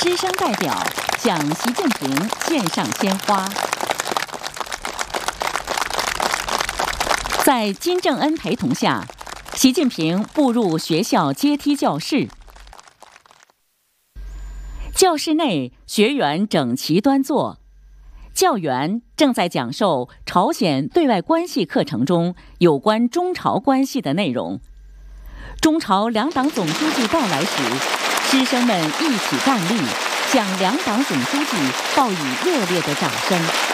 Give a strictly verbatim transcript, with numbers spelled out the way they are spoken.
师生代表向习近平献上鲜花。在金正恩陪同下，习近平步入学校阶梯教室。教室内，学员整齐端坐，教员正在讲授朝鲜对外关系课程中有关中朝关系的内容。中朝两党总书记到来时，师生们一起站立，向两党总书记报以热烈的掌声。